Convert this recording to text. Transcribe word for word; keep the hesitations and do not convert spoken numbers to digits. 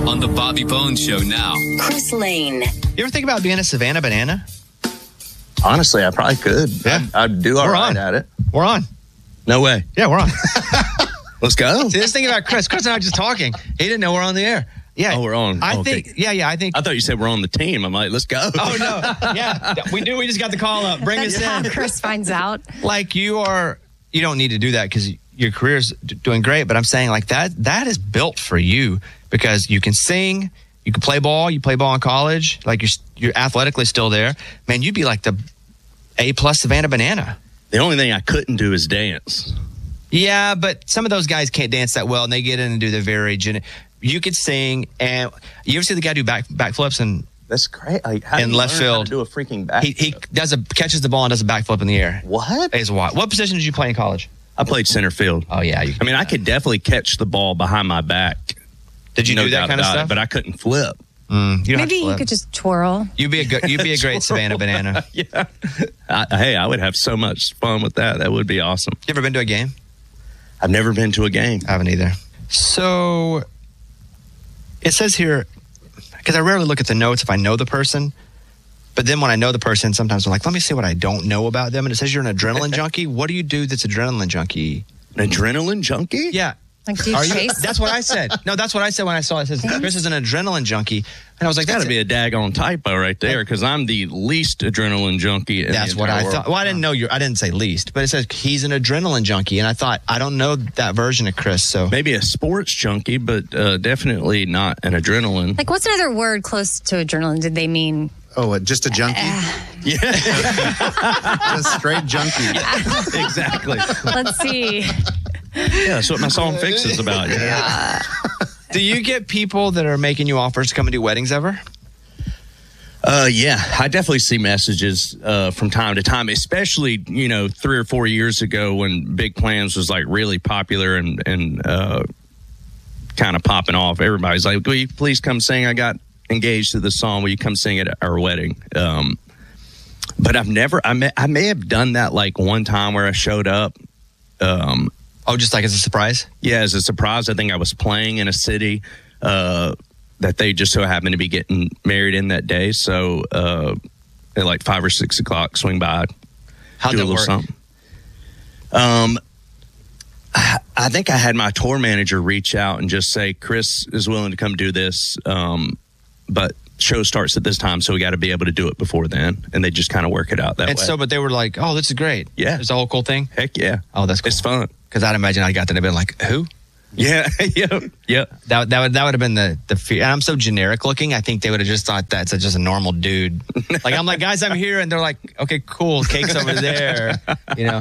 on the Bobby Bones Show now. Chris Lane. You ever think about being a Savannah Banana? Honestly, I probably could. Yeah. I'd, I'd do all We're right on. at it. We're on. No way. Yeah, we're on. Let's go. See, just thinking about Chris. Chris and I were just talking. He didn't know we're on the air. Yeah. Oh, we're on. I Okay. think, yeah, yeah, I think. I thought you said we're on the team. I'm like, let's go. Oh, no. Yeah, we do. We just got the call up. Bring That's us how in. Chris finds out. Like, you are, you don't need to do that because your career's d- doing great. But I'm saying, like, that that is built for you because you can sing, you can play ball, you play ball in college. Like, you're, you're athletically still there. Man, you'd be like the A-plus Savannah Banana. The only thing I couldn't do is dance. Yeah, but some of those guys can't dance that well, and they get in and do the very gen- you could sing, and you ever see the guy do back backflips and That's great. Like, how do in you left learn how field? to do a freaking back. he he does a catches the ball and does a backflip in the air. What? Is what? What position did you play in college? I played center field. Oh yeah, you I mean, I could definitely catch the ball behind my back. did you No do that doubt kind of about it, stuff? but I couldn't flip. Mm, you don't have Maybe to you flip. could just twirl. You'd be a good. You'd be a great Savannah Banana. You Yeah. I, hey, I would have so much fun with that. That would be awesome. ever been to a game? I've never been to a game. I haven't either. So it says here, because I rarely look at the notes if I know the person, but then when I know the person, sometimes I'm like, let me see what I don't know about them. And it says you're an adrenaline junkie. What do you do that's adrenaline junkie? An adrenaline junkie? Yeah. Like, do you Are you? chase? That's what I said. No, that's what I said when I saw it. It says Chris is an adrenaline junkie. And I was like, Got that's to be a daggone typo right there because I'm the least adrenaline junkie in That's the what entire I world. thought. Well, I didn't know you. I didn't say least, but it says he's an adrenaline junkie, and I thought I don't know that version of Chris. So Maybe a sports junkie, but uh, definitely not an adrenaline. Like, what's another word close to adrenaline? Did they mean? Oh, uh, just a junkie? Yeah, Just straight junkie. exactly. Let's see. Yeah, that's what my song Fix is about. Yeah. do you get people that are making you offers to come and do weddings ever? Uh, yeah, I definitely see messages uh, from time to time, especially, you know, three or four years ago when Big Plans was like really popular and, and uh, kind of popping off. Everybody's like, will you please come sing? I got engaged to the song. Will you come sing at our wedding? Um, but I've never, I may, I may have done that like one time where I showed up. Um, Oh, just like as a surprise? yeah, as a surprise. I think I was playing in a city uh, that they just so happened to be getting married in that day. So uh, at like five or six o'clock, swing by, How'd do a that little work? something. Um, I, I think I had my tour manager reach out and just say, Chris is willing to come do this, um, but show starts at this time, so we got to be able to do it before then. And they just kind of work it out that And way. so, but they were like, oh, this is great. Yeah. It's a whole cool thing. Heck yeah. Oh, that's cool. It's fun. Because I'd imagine I got that and been like, who? Yeah, yeah, yeah. That that would that would have been the the fear. And I'm so generic looking. I think they would have just thought that's a, just a normal dude. Like I'm like, guys, I'm here, and they're like, okay, cool, cake's over there. You know,